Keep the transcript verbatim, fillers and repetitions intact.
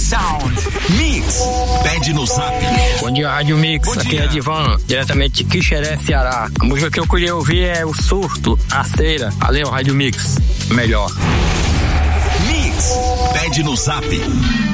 Sound. Mix. Pede no Zap. Bom dia, Rádio Mix. Bom Aqui dia. é Divan, diretamente de Quixeré, Ceará. A música que eu queria ouvir é O Surto, A Cera. Valeu, Rádio Mix. Melhor. Mix. Pede no Zap.